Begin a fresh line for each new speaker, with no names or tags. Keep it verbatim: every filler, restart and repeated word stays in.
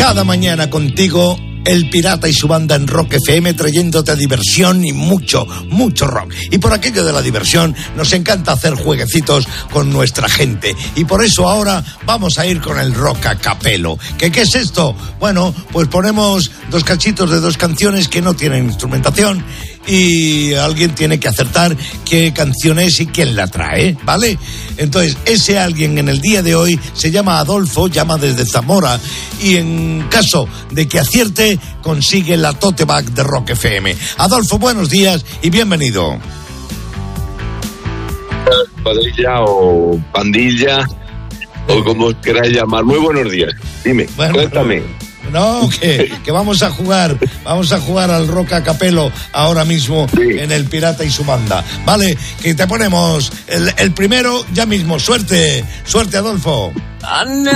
Cada mañana contigo, El Pirata y su banda en Rock F M, trayéndote diversión y mucho, mucho rock. Y por aquello de la diversión, nos encanta hacer jueguecitos con nuestra gente. Y por eso ahora vamos a ir con el rock a capelo. ¿Qué, qué es esto? Bueno, pues ponemos dos cachitos de dos canciones que no tienen instrumentación y alguien tiene que acertar qué canción es y quién la trae, ¿vale? Entonces, ese alguien en el día de hoy se llama Adolfo, llama desde Zamora, y en caso de que acierte, consigue la tote bag de Rock F M. Adolfo, buenos días y bienvenido.
Cuadrilla o pandilla, o como os queráis llamar. Muy buenos días. Dime, bueno, cuéntame.
No, que, que vamos a jugar, vamos a jugar al rock a capelo ahora mismo, sí, en El Pirata y su banda. Vale, que te ponemos el, el primero ya mismo. Suerte, suerte, Adolfo.
I never